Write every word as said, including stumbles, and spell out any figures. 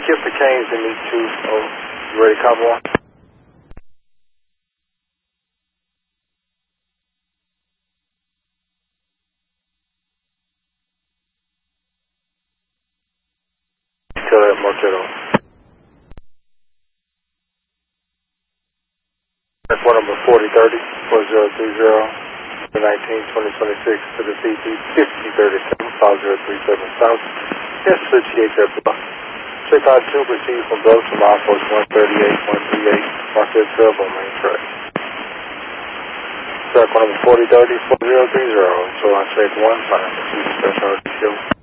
Take it for Canes and meet two. Oh, you ready, Cowboy? Tell that Marquetto. That's one number forty thirty, four zero three zero, nineteen, twenty twenty-six to the C T fifty thirty-seven, five zero three seven South. S fifty-eight there, block. three five two, proceed from Bell to milepost one thirty-eight, one thirty-eight, Marquette twelve on main track. Track one number forty thirty, four zero three zero, so on track one, five, proceed to Special Show.